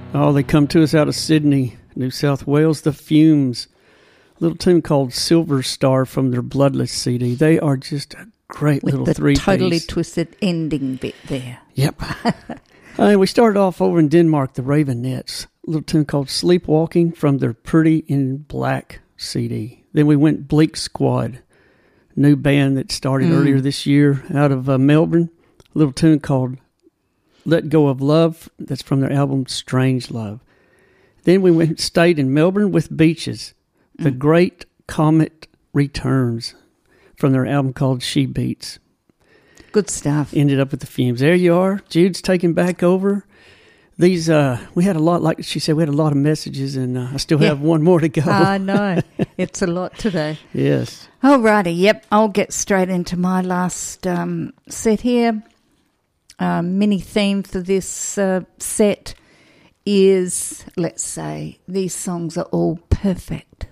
Oh, they come to us out of Sydney, New South Wales, The Fumes. A little tune called Silver Star from their Bloodless CD. They are just a great with little the three-piece. Totally twisted ending bit there. Yep. We started off over in Denmark, the Ravenettes. A little tune called Sleepwalking from their Pretty in Black CD. Then we went Bleak Squad, new band that started earlier this year out of Melbourne. A little tune called Let Go of Love. That's from their album Strange Love. Then we stayed in Melbourne with Beaches. The Great Comet Returns from their album called She Beats. Good stuff. Ended up with The Fumes. There you are. Jude's taking back over. These, we had a lot, like she said, we had a lot of messages, and I still have one more to go. I know. It's a lot today. Yes. Alrighty, yep. I'll get straight into my last set here. Mini theme for this set is, let's say, these songs are all perfect.